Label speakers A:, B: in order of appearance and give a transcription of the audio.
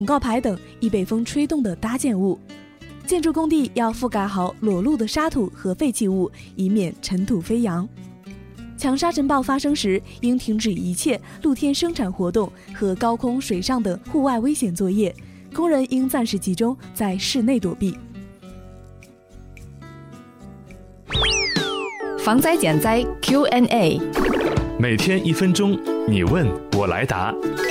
A: 广告牌等易被风吹动的搭建物。建筑工地要覆盖好裸露的沙土和废弃物，以免尘土飞扬。强沙尘暴发生时，应停止一切露天生产活动和高空、水上等户外危险作业，工人应暂时集中在室内躲避。
B: 防灾减灾 Q&A，
C: 每天1分钟，你问我来答。